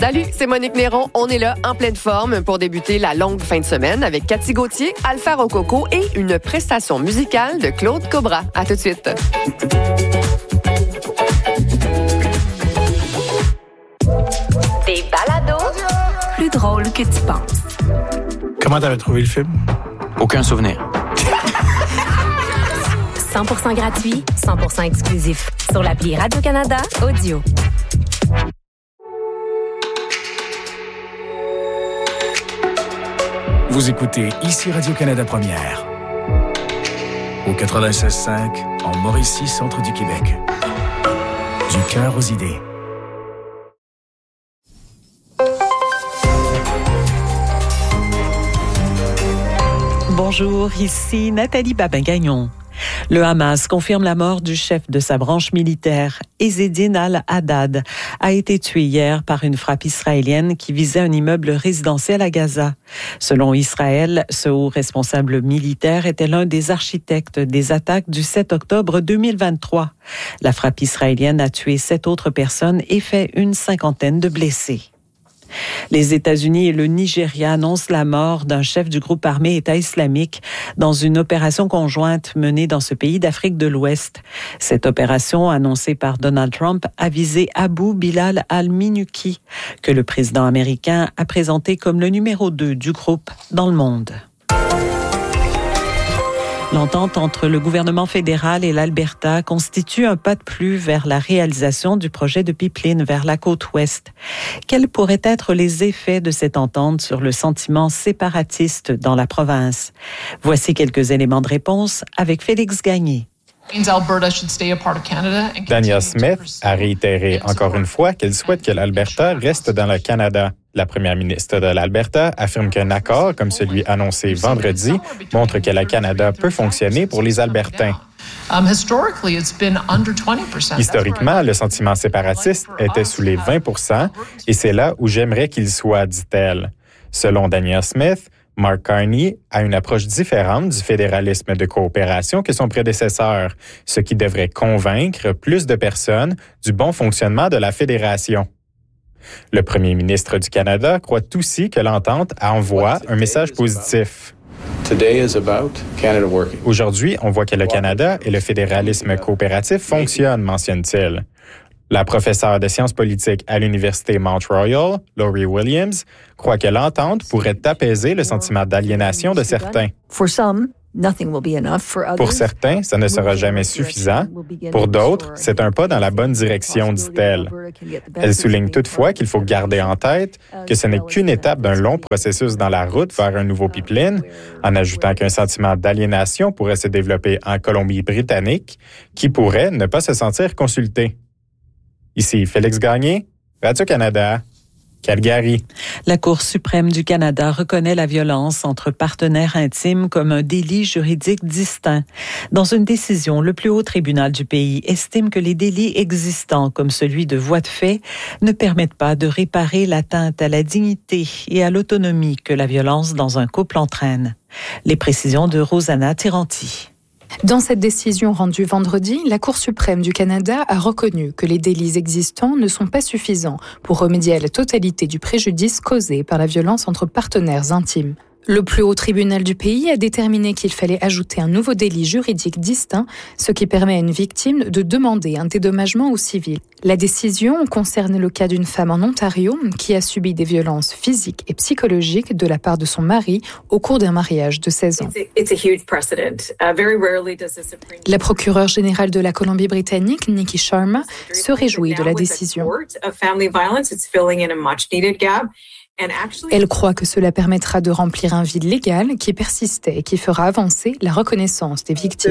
Salut, c'est Monique Néron. On est là, en pleine forme, pour débuter la longue fin de semaine avec Cathy Gauthier, Alpha Rococo et une prestation musicale de Claude Cobra. À tout de suite. Des balados plus drôles que tu penses. Comment t'avais trouvé le film? Aucun souvenir. 100% gratuit, 100% exclusif. Sur l'appli Radio-Canada Audio. Vous écoutez ici Radio-Canada Première. Au 96.5, en Mauricie, centre du Québec. Du cœur aux idées. Bonjour, ici Nathalie Babin-Gagnon. Le Hamas confirme la mort du chef de sa branche militaire, Ezzedine al-Haddad, a été tué hier par une frappe israélienne qui visait un immeuble résidentiel à Gaza. Selon Israël, ce haut responsable militaire était l'un des architectes des attaques du 7 octobre 2023. La frappe israélienne a tué 7 autres personnes et fait une 50aine de blessés. Les États-Unis et le Nigeria annoncent la mort d'un chef du groupe armé État islamique dans une opération conjointe menée dans ce pays d'Afrique de l'Ouest. Cette opération, annoncée par Donald Trump, a visé Abu Bilal al-Minuki, que le président américain a présenté comme le numéro 2 du groupe dans le monde. L'entente entre le gouvernement fédéral et l'Alberta constitue un pas de plus vers la réalisation du projet de pipeline vers la côte ouest. Quels pourraient être les effets de cette entente sur le sentiment séparatiste dans la province? Voici quelques éléments de réponse avec Félix Gagné. Danielle Smith a réitéré encore une fois qu'elle souhaite que l'Alberta reste dans le Canada. La première ministre de l'Alberta affirme qu'un accord comme celui annoncé vendredi montre que le Canada peut fonctionner pour les Albertains. Historiquement, le sentiment séparatiste était sous les 20 % et c'est là où j'aimerais qu'il soit, dit-elle. Selon Danielle Smith, Mark Carney a une approche différente du fédéralisme de coopération que son prédécesseur, ce qui devrait convaincre plus de personnes du bon fonctionnement de la fédération. Le premier ministre du Canada croit aussi que l'entente envoie un message positif. Aujourd'hui, on voit que le Canada et le fédéralisme coopératif fonctionnent, mentionne-t-il. La professeure de sciences politiques à l'Université Mount Royal, Laurie Williams, croit que l'entente pourrait apaiser le sentiment d'aliénation de certains. Pour certains, ça ne sera jamais suffisant. Pour d'autres, c'est un pas dans la bonne direction, dit-elle. Elle souligne toutefois qu'il faut garder en tête que ce n'est qu'une étape d'un long processus dans la route vers un nouveau pipeline, en ajoutant qu'un sentiment d'aliénation pourrait se développer en Colombie-Britannique, qui pourrait ne pas se sentir consulté. Ici Félix Gagné, Radio-Canada, Calgary. La Cour suprême du Canada reconnaît la violence entre partenaires intimes comme un délit juridique distinct. Dans une décision, le plus haut tribunal du pays estime que les délits existants, comme celui de voie de fait, ne permettent pas de réparer l'atteinte à la dignité et à l'autonomie que la violence dans un couple entraîne. Les précisions de Rosanna Tiranti. Dans cette décision rendue vendredi, la Cour suprême du Canada a reconnu que les délits existants ne sont pas suffisants pour remédier à la totalité du préjudice causé par la violence entre partenaires intimes. Le plus haut tribunal du pays a déterminé qu'il fallait ajouter un nouveau délit juridique distinct, ce qui permet à une victime de demander un dédommagement au civil. La décision concerne le cas d'une femme en Ontario qui a subi des violences physiques et psychologiques de la part de son mari au cours d'un mariage de 16 ans. La procureure générale de la Colombie-Britannique, Nikki Sharma, se réjouit de la décision. Elle croit que cela permettra de remplir un vide légal qui persistait et qui fera avancer la reconnaissance des victimes.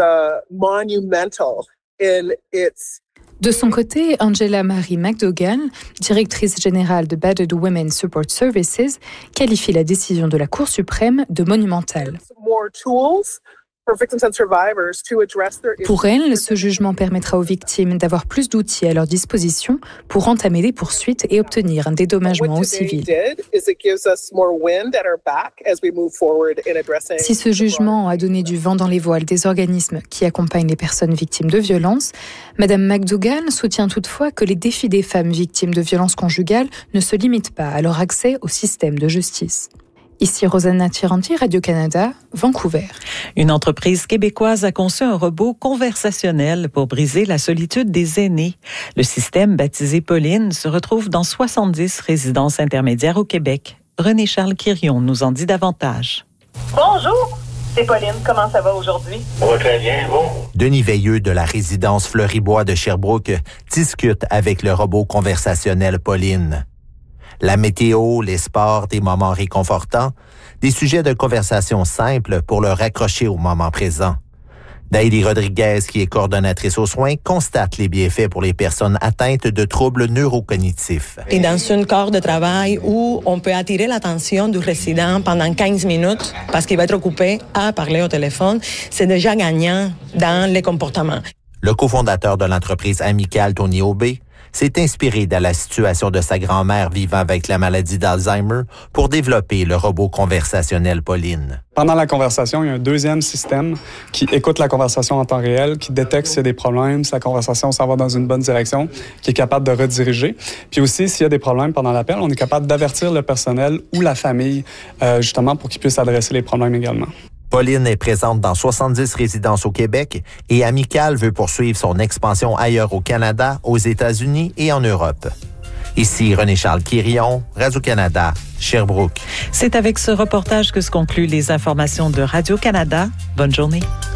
De son côté, Angela Marie McDougall, directrice générale de Battered Women Support Services, qualifie la décision de la Cour suprême de monumentale. Pour elle, ce jugement permettra aux victimes d'avoir plus d'outils à leur disposition pour entamer des poursuites et obtenir un dédommagement au civil. Si ce jugement a donné du vent dans les voiles des organismes qui accompagnent les personnes victimes de violences, Mme McDougall soutient toutefois que les défis des femmes victimes de violences conjugales ne se limitent pas à leur accès au système de justice. Ici Rosanna Tiranti, Radio-Canada, Vancouver. Une entreprise québécoise a conçu un robot conversationnel pour briser la solitude des aînés. Le système, baptisé Pauline, se retrouve dans 70 résidences intermédiaires au Québec. René-Charles Quirion nous en dit davantage. Bonjour, c'est Pauline. Comment ça va aujourd'hui? Ça va très bien, bon. Denis Veilleux de la résidence Fleury-Bois de Sherbrooke discute avec le robot conversationnel Pauline. La météo, les sports, des moments réconfortants, des sujets de conversation simples pour le raccrocher au moment présent. Daïli Rodriguez, qui est coordonnatrice aux soins, constate les bienfaits pour les personnes atteintes de troubles neurocognitifs. Et dans un corps de travail où on peut attirer l'attention du résident pendant 15 minutes parce qu'il va être occupé à parler au téléphone, c'est déjà gagnant dans les comportements. Le cofondateur de l'entreprise amicale, Tony Aubé, s'est inspiré de la situation de sa grand-mère vivant avec la maladie d'Alzheimer pour développer le robot conversationnel Pauline. Pendant la conversation, il y a un deuxième système qui écoute la conversation en temps réel, qui détecte s'il y a des problèmes, si la conversation s'en va dans une bonne direction, qui est capable de rediriger. Puis aussi, s'il y a des problèmes pendant l'appel, on est capable d'avertir le personnel ou la famille, justement, pour qu'ils puissent adresser les problèmes également. Pauline est présente dans 70 résidences au Québec et Amical veut poursuivre son expansion ailleurs au Canada, aux États-Unis et en Europe. Ici René-Charles Quirion, Radio-Canada, Sherbrooke. C'est avec ce reportage que se concluent les informations de Radio-Canada. Bonne journée.